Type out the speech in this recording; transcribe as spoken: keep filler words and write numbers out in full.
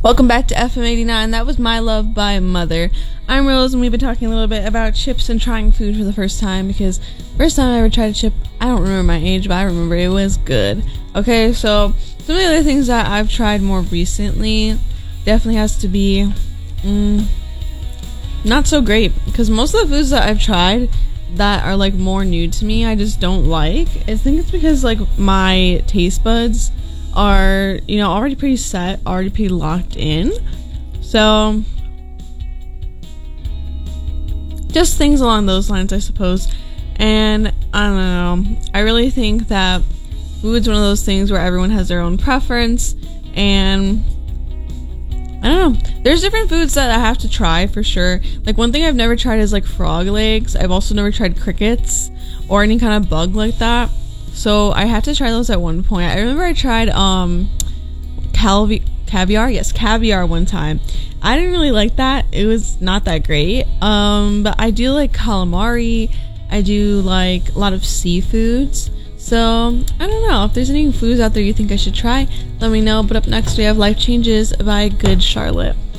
Welcome back to F M eighty-nine. That was My Love by Mother. I'm Rose, and we've been talking a little bit about chips and trying food for the first time, because first time I ever tried a chip, I don't remember my age, but I remember it was good. Okay, so some of the other things that I've tried more recently definitely has to be mm, not so great, because most of the foods that I've tried that are like more new to me, I just don't like. I think it's because like my taste buds are, you know, already pretty set, already pretty locked in. So just things along those lines, I suppose. And I don't know, I really think that food's one of those things where everyone has their own preference, and I don't know, there's different foods that I have to try for sure. Like one thing I've never tried is like frog legs. I've also never tried crickets or any kind of bug like that. So I had to try those at one point. I remember I tried um calvi- caviar. Yes, caviar one time. I didn't really like that. It was not that great. Um, but I do like calamari. I do like a lot of seafoods. So I don't know. If there's any foods out there you think I should try, let me know. But up next we have Life Changes by Good Charlotte.